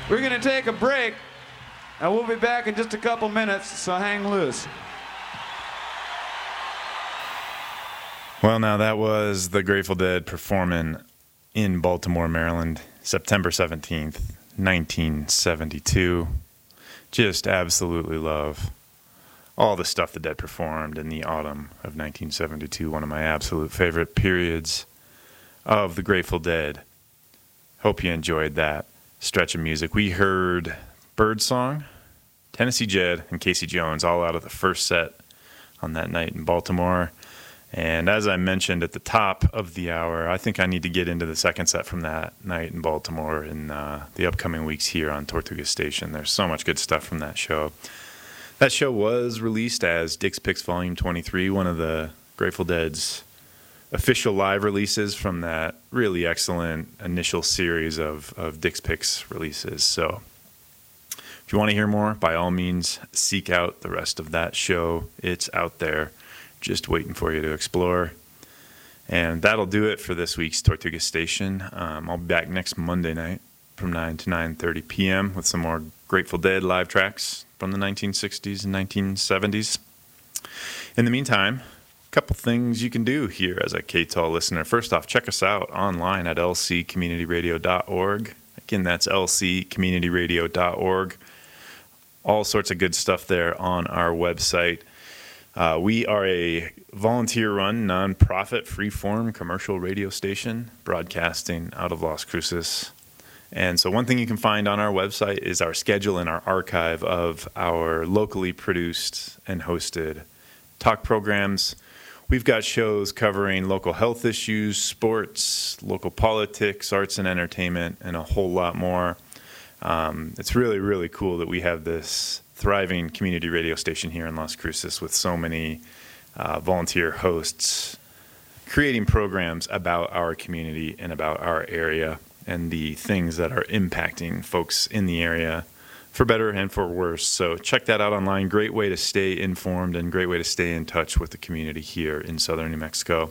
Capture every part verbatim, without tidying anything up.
We're going to take a break, and we'll be back in just a couple minutes, so hang loose. Well, now that was the Grateful Dead performing in Baltimore, Maryland, September seventeenth, nineteen seventy-two. Just absolutely love all the stuff the Dead performed in the autumn of nineteen seventy-two, one of my absolute favorite periods of the Grateful Dead. Hope you enjoyed that stretch of music. We heard Birdsong, Tennessee Jed, and Casey Jones all out of the first set on that night in Baltimore. And as I mentioned at the top of the hour, I think I need to get into the second set from that night in Baltimore in uh, the upcoming weeks here on Tortuga Station. There's so much good stuff from that show. That show was released as Dick's Picks Volume twenty-three, one of the Grateful Dead's official live releases from that really excellent initial series of, of Dick's Picks releases. So if you want to hear more, by all means, seek out the rest of that show. It's out there, just waiting for you to explore. And that'll do it for this week's Tortuga Station. Um, I'll be back next Monday night from nine to nine thirty p.m. with some more Grateful Dead live tracks from the nineteen sixties and nineteen seventies. In the meantime, a couple things you can do here as a K T A L listener. First off, check us out online at l c community radio dot org. Again, that's l c community radio dot org. All sorts of good stuff there on our website. Uh, we are a volunteer-run, nonprofit, free-form commercial radio station broadcasting out of Las Cruces. And so one thing you can find on our website is our schedule and our archive of our locally produced and hosted talk programs. We've got shows covering local health issues, sports, local politics, arts and entertainment, and a whole lot more. Um, it's really, really cool that we have this thriving community radio station here in Las Cruces with so many uh, volunteer hosts creating programs about our community and about our area and the things that are impacting folks in the area for better and for worse. So check that out online. Great way to stay informed and great way to stay in touch with the community here in southern New Mexico.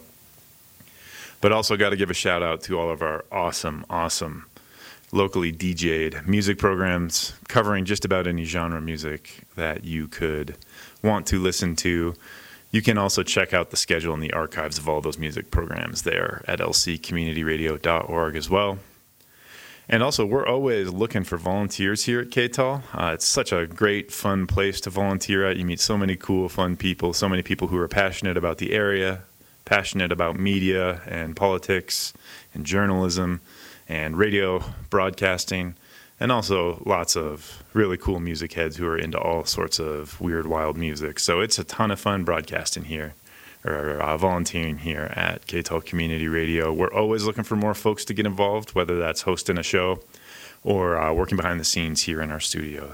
But also got to give a shout out to all of our awesome, awesome locally D J'd music programs covering just about any genre music that you could want to listen to. You can also check out the schedule and the archives of all those music programs there at l c community radio dot org as well. And also, we're always looking for volunteers here at K T A L. Uh, it's such a great, fun place to volunteer at. You meet so many cool, fun people, so many people who are passionate about the area, passionate about media and politics and journalism and radio broadcasting, and also lots of really cool music heads who are into all sorts of weird, wild music. So it's a ton of fun broadcasting here, or uh, volunteering here at K T A L Community Radio. We're always looking for more folks to get involved, whether that's hosting a show or uh, working behind the scenes here in our studio.